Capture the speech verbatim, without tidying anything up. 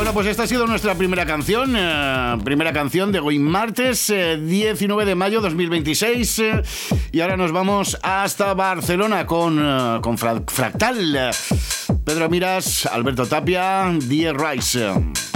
Bueno, pues esta ha sido nuestra primera canción, eh, primera canción de hoy martes, eh, diecinueve de mayo de dos mil veintiséis, eh, y ahora nos vamos hasta Barcelona con, eh, con Fra- Fractal, Pedro Miras, Alberto Tapia, Die Rice.